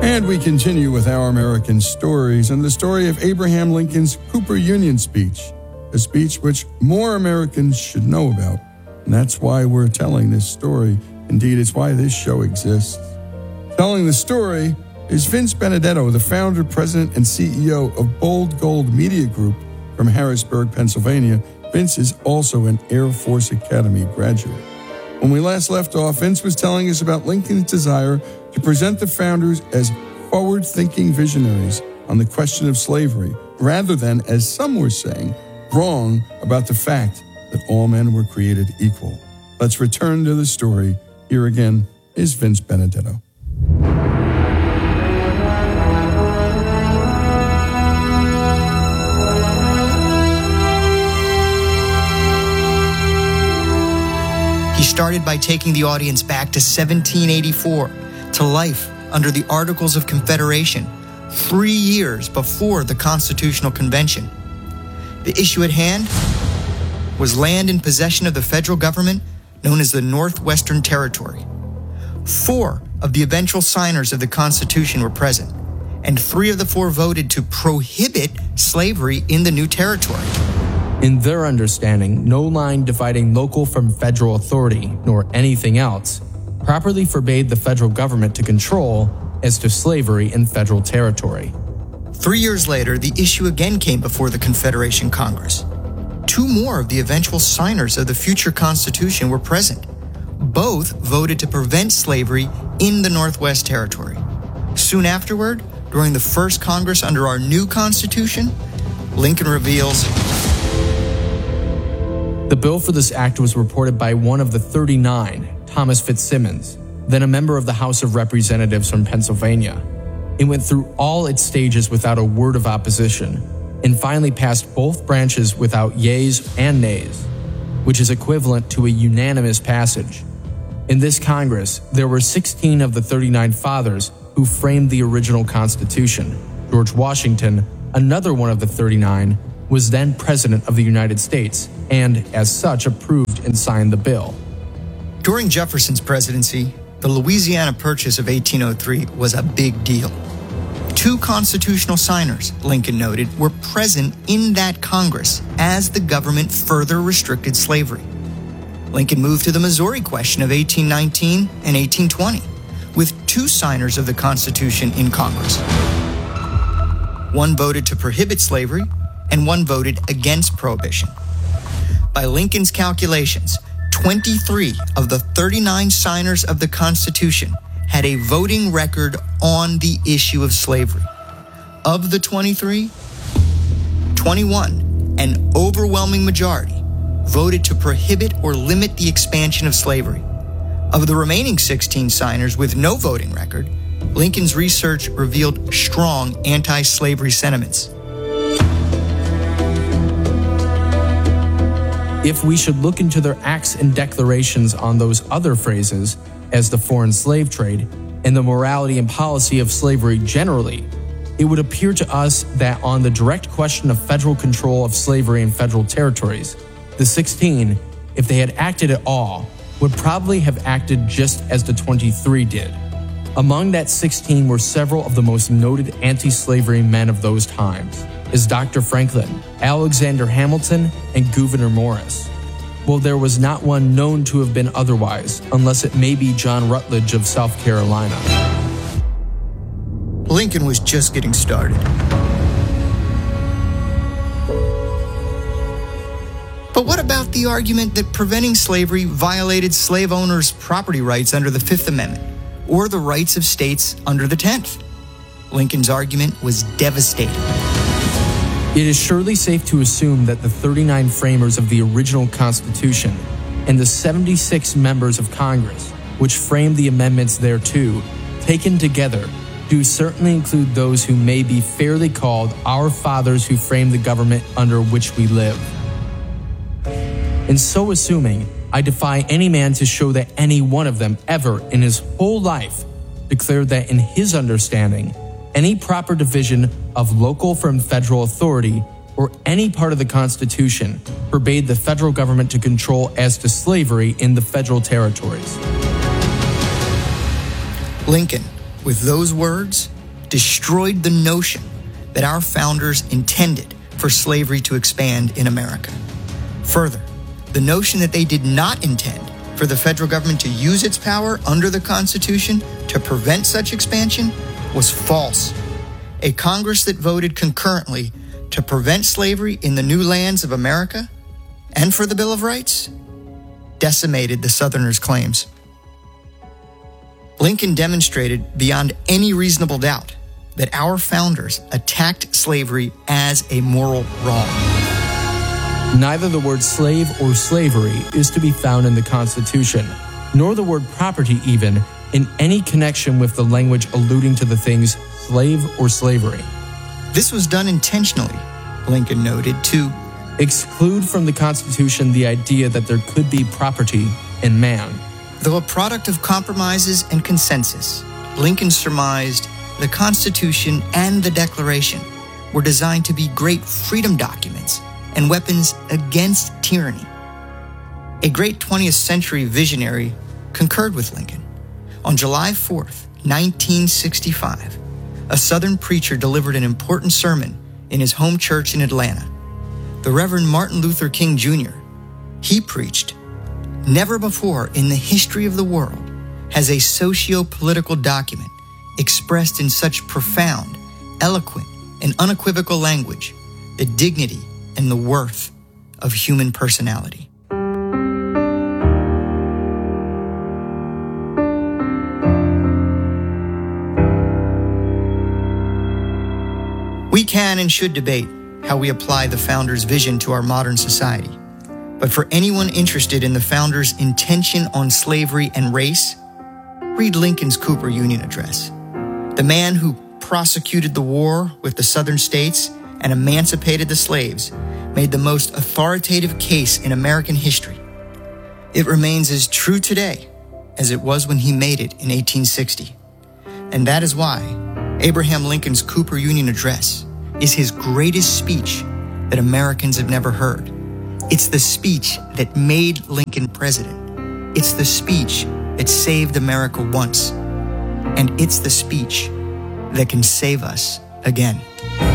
And we continue with Our American Stories and the story of Abraham Lincoln's Cooper Union speech, a speech which more Americans should know about. And that's why we're telling this story. Indeed, it's why this show exists. Telling the story is Vince Benedetto, the founder, president, and CEO of Bold Gold Media Group from Harrisburg, Pennsylvania. Vince is also an Air Force Academy graduate. When we last left off, Vince was telling us about Lincoln's desire to present the founders as forward-thinking visionaries on the question of slavery, rather than, as some were saying, wrong about the fact that all men were created equal. Let's return to the story. Here again is Vince Benedetto. He started by taking the audience back to 1784, to life under the Articles of Confederation, 3 years before the Constitutional Convention. The issue at hand was land in possession of the federal government known as the Northwestern Territory. 4 of the eventual signers of the Constitution were present, and 3 of the 4 voted to prohibit slavery in the new territory. In their understanding, no line dividing local from federal authority, nor anything else, properly forbade the federal government to control as to slavery in federal territory. 3 years later, the issue again came before the Confederation Congress. 2 more of the eventual signers of the future Constitution were present. Both voted to prevent slavery in the Northwest Territory. Soon afterward, during the first Congress under our new Constitution, Lincoln reveals, the bill for this act was reported by one of the 39, Thomas Fitzsimmons, then a member of the House of Representatives from Pennsylvania. It went through all its stages without a word of opposition, and finally passed both branches without yeas and nays, which is equivalent to a unanimous passage. In this Congress, there were 16 of the 39 fathers who framed the original Constitution. George Washington, another one of the 39, was then President of the United States, and as such approved and signed the bill. During Jefferson's presidency, the Louisiana Purchase of 1803 was a big deal. 2 constitutional signers, Lincoln noted, were present in that Congress as the government further restricted slavery. Lincoln moved to the Missouri Question of 1819 and 1820, with 2 signers of the Constitution in Congress. One voted to prohibit slavery, and one voted against prohibition. By Lincoln's calculations, 23 of the 39 signers of the Constitution had a voting record on the issue of slavery. Of the 23, 21, an overwhelming majority, voted to prohibit or limit the expansion of slavery. Of the remaining 16 signers with no voting record, Lincoln's research revealed strong anti-slavery sentiments. If we should look into their acts and declarations on those other phrases, as the foreign slave trade and the morality and policy of slavery generally, it would appear to us that on the direct question of federal control of slavery in federal territories, the 16, if they had acted at all, would probably have acted just as the 23 did. Among that 16 were several of the most noted anti-slavery men of those times, as Dr. Franklin, Alexander Hamilton, and Gouverneur Morris. Well, there was not one known to have been otherwise, unless it may be John Rutledge of South Carolina. Lincoln was just getting started. But what about the argument that preventing slavery violated slave owners' property rights under the Fifth Amendment, or the rights of states under the 10th? Lincoln's argument was devastating. It is surely safe to assume that the 39 framers of the original Constitution and the 76 members of Congress, which framed the amendments thereto, taken together, do certainly include those who may be fairly called our fathers who framed the government under which we live. In so assuming, I defy any man to show that any one of them ever in his whole life declared that in his understanding, any proper division of local from federal authority or any part of the Constitution forbade the federal government to control as to slavery in the federal territories. Lincoln, with those words, destroyed the notion that our founders intended for slavery to expand in America. Further, the notion that they did not intend for the federal government to use its power under the Constitution to prevent such expansion was false. A Congress that voted concurrently to prevent slavery in the new lands of America and for the Bill of Rights decimated the Southerners' claims. Lincoln demonstrated beyond any reasonable doubt that our founders attacked slavery as a moral wrong. Neither the word slave or slavery is to be found in the Constitution, nor the word property even in any connection with the language alluding to the things slave or slavery. This was done intentionally, Lincoln noted, to exclude from the Constitution the idea that there could be property in man. Though a product of compromises and consensus, Lincoln surmised the Constitution and the Declaration were designed to be great freedom documents and weapons against tyranny. A great 20th century visionary concurred with Lincoln. On July 4th, 1965, a Southern preacher delivered an important sermon in his home church in Atlanta. The Reverend Martin Luther King Jr. He preached, "Never before in the history of the world has a socio-political document expressed in such profound, eloquent, and unequivocal language the dignity and the worth of human personality." We can and should debate how we apply the founders' vision to our modern society. But for anyone interested in the founders' intention on slavery and race, read Lincoln's Cooper Union Address. The man who prosecuted the war with the Southern states and emancipated the slaves made the most authoritative case in American history. It remains as true today as it was when he made it in 1860. And that is why Abraham Lincoln's Cooper Union Address is his greatest speech that Americans have never heard. It's the speech that made Lincoln president. It's the speech that saved America once. And it's the speech that can save us again.